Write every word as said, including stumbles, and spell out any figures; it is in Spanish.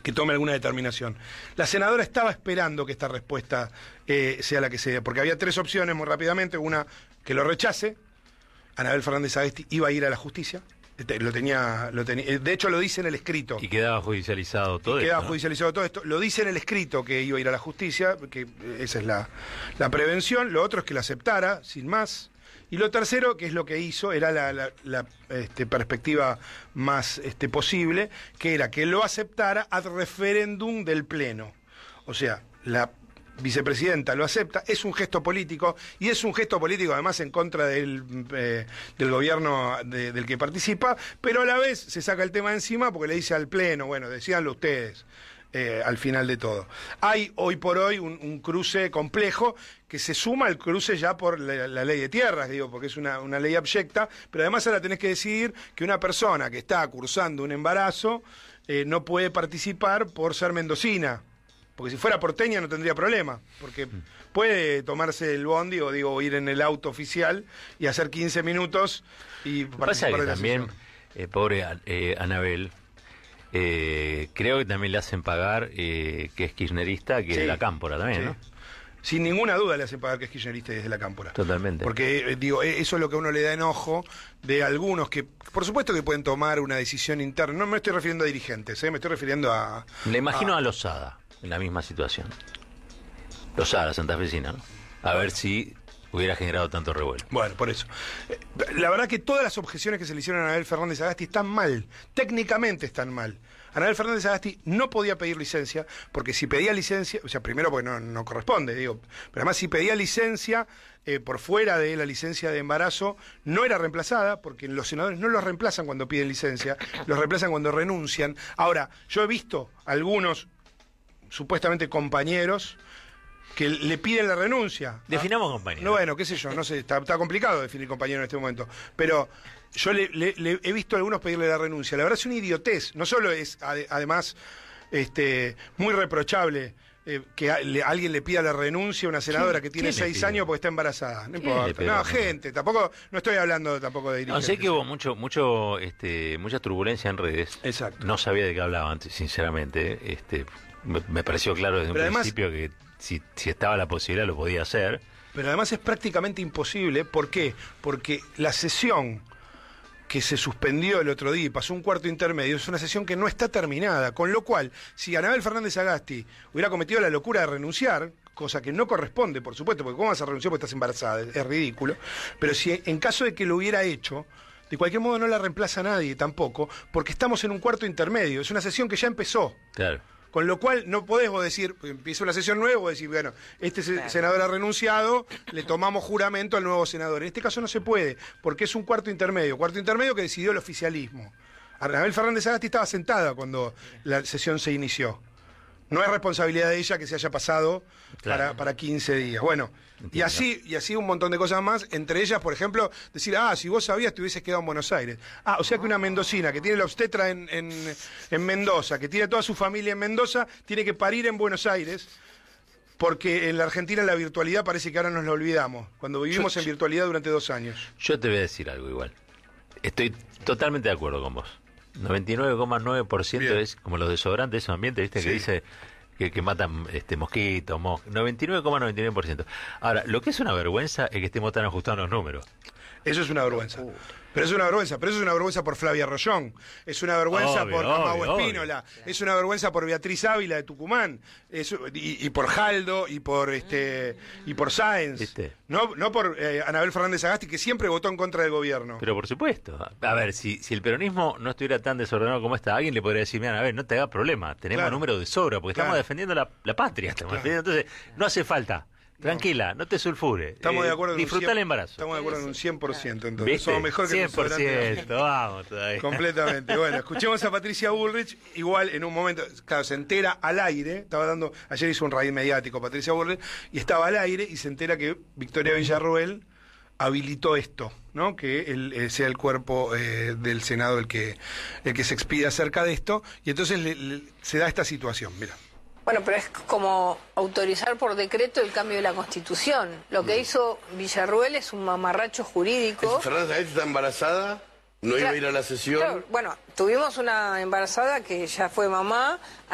que tome alguna determinación. La senadora estaba esperando que esta respuesta eh, sea la que sea, porque había tres opciones muy rápidamente. Una, que lo rechace. Anabel Fernández Sagasti iba a ir a la justicia. Lo tenía, lo tenía, de hecho lo dice en el escrito. Y quedaba judicializado todo esto. Quedaba ¿no? judicializado todo esto. Lo dice en el escrito que iba a ir a la justicia, que esa es la, la prevención. Lo otro es que la aceptara, sin más. Y lo tercero, que es lo que hizo, era la, la, la este, perspectiva más este, posible, que era que lo aceptara ad referendum del Pleno. O sea, la vicepresidenta lo acepta, es un gesto político, y es un gesto político además en contra del, eh, del gobierno de, del que participa, pero a la vez se saca el tema de encima porque le dice al Pleno, bueno, decíanlo ustedes. Eh, al final de todo. Hay hoy por hoy un, un cruce complejo que se suma al cruce ya por la, la ley de tierras, digo, porque es una, una ley abyecta, pero además ahora tenés que decidir que una persona que está cursando un embarazo eh, no puede participar por ser mendocina. Porque si fuera porteña no tendría problema, porque puede tomarse el bondi o digo ir en el auto oficial y hacer quince minutos y Pasa participar que de la también, sesión. eh, pobre eh, Anabel, eh, creo que también le hacen pagar eh, que es kirchnerista, que Sí. es la cámpora también, Sí. ¿no? Sin ninguna duda le hacen pagar que es kirchnerista desde la cámpora. Totalmente. Porque, eh, digo, eh, eso es lo que a uno le da enojo de algunos que, por supuesto que pueden tomar una decisión interna. No me estoy refiriendo a dirigentes, ¿eh? Me estoy refiriendo a... Le imagino a, a Lozada en la misma situación. Lozada, santafesina, ¿no? A ver si hubiera generado tanto revuelo. Bueno, por eso. Eh, La verdad que todas las objeciones que se le hicieron a Anabel Fernández Sagasti están mal. Técnicamente están mal. Anabel Fernández Sagasti no podía pedir licencia, porque si pedía licencia, o sea, primero porque no, no corresponde, digo, pero además si pedía licencia eh, por fuera de la licencia de embarazo, no era reemplazada, porque los senadores no los reemplazan cuando piden licencia, los reemplazan cuando renuncian. Ahora, yo he visto algunos supuestamente compañeros que le piden la renuncia. Definamos compañero. No, bueno, qué sé yo, no sé, está, está complicado definir compañero en este momento, pero yo le, le- le he visto a algunos pedirle la renuncia. La verdad es una idiotez, no solo es ade- además este, muy reprochable eh, que a, le- alguien le pida la renuncia a una senadora ¿Quién- que tiene quién le seis pidió? años porque está embarazada. No ¿Quién importa. le pidió No, la renuncia? gente, tampoco, no estoy hablando tampoco de No, dirigentes. sé que hubo mucho, mucho, este, mucha turbulencia en redes. Exacto. No sabía de qué hablaban, sinceramente. Este, me, me pareció claro desde Pero un además- principio que si, si estaba la posibilidad lo podía hacer. Pero además es prácticamente imposible. ¿Por qué? Porque la sesión que se suspendió el otro día y pasó un cuarto intermedio es una sesión que no está terminada. Con lo cual, si Anabel Fernández Sagasti hubiera cometido la locura de renunciar, cosa que no corresponde, por supuesto, porque ¿cómo vas a renunciar porque estás embarazada? Es, es ridículo. Pero si en caso de que lo hubiera hecho, de cualquier modo no la reemplaza nadie tampoco, porque estamos en un cuarto intermedio. Es una sesión que ya empezó. Claro. Con lo cual no podés vos decir, empieza una sesión nueva, vos decir, bueno, este se- senador ha renunciado, le tomamos juramento al nuevo senador. En este caso no se puede, porque es un cuarto intermedio, cuarto intermedio que decidió el oficialismo. Anabel Fernández Sagasti estaba sentada cuando la sesión se inició. No es responsabilidad de ella que se haya pasado Claro. para, para quince días. Bueno, y Entiendo. así, y así un montón de cosas más, entre ellas, por ejemplo, decir, ah, si vos sabías te hubieses quedado en Buenos Aires. Ah, o sea que una mendocina que tiene la obstetra en, en, en Mendoza, que tiene toda su familia en Mendoza, tiene que parir en Buenos Aires, porque en la Argentina la virtualidad parece que ahora nos la olvidamos, cuando vivimos Yo- en virtualidad durante dos años. Yo te voy a decir algo igual. Estoy totalmente de acuerdo con vos. noventa y nueve coma nueve por ciento Bien. es como los desodorantes de esos ambientes, ¿viste? Sí. Que dice que, que matan este mosquitos, mos... noventa y nueve coma noventa y nueve por ciento. Ahora, lo que es una vergüenza es que estemos tan ajustados los números. Eso es una vergüenza. Pero es una vergüenza, pero eso es una vergüenza por Flavia Rollón, es una vergüenza Obvio, por obvio, Mago obvio. Espínola, es una vergüenza por Beatriz Ávila de Tucumán, es- y, y por Jaldo, y por este y por Sáenz. ¿Viste? No, no por eh, Anabel Fernández Sagasti, que siempre votó en contra del gobierno. Pero por supuesto. A ver, si, si el peronismo no estuviera tan desordenado como está, alguien le podría decir, mira, a ver, no te hagas problema, tenemos Claro. números de sobra, porque Claro. estamos defendiendo la, la patria. Estamos Claro. defendiendo, entonces, no hace falta. Tranquila, no te sulfure. Estamos Eh, de acuerdo en un disfruta cien- el embarazo. Estamos de acuerdo en un cien por ciento, entonces. ¿Viste? Somos mejor que cien los por sobrantes. ciento, vamos todavía. Completamente. Bueno, escuchemos a Patricia Bullrich, igual en un momento, claro, se entera al aire, estaba dando, ayer hizo un raíz mediático Patricia Bullrich, y estaba al aire y se entera que Victoria Villarroel habilitó esto, ¿no? Que el, eh, sea el cuerpo eh, del Senado el que, el que se expida acerca de esto, y entonces le- le- se da esta situación, mira. Bueno, pero es como autorizar por decreto el cambio de la Constitución. Lo que hizo Villarruel es un mamarracho jurídico. Fernández Sagasti está embarazada, no iba a ir a la sesión. Claro, bueno, tuvimos una embarazada que ya fue mamá.